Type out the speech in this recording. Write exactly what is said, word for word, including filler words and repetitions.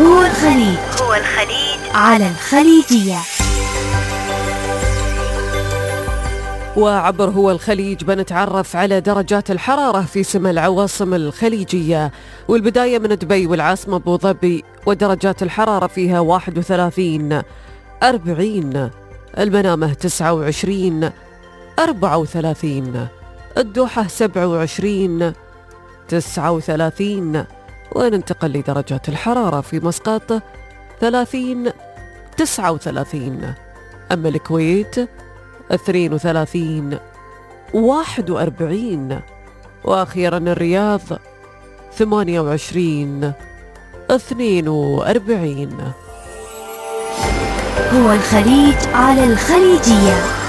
هو الخليج هو الخليج على الخليجية. وعبر هو الخليج بنتعرف على درجات الحرارة في سما العواصم الخليجية، والبداية من دبي والعاصمة أبو ظبي، ودرجات الحرارة فيها واحد وثلاثين أربعين، المنامة تسعة وعشرين أربعة وثلاثين، الدوحة سبعة وعشرين تسعة وثلاثين، وننتقل لدرجات الحرارة في مسقط ثلاثين تسعة وثلاثين، أما الكويت اثنين وثلاثين واحد وأربعين، وأخيرا الرياض ثمانية وعشرين اثنين وأربعين. هو الخليج على الخليجية.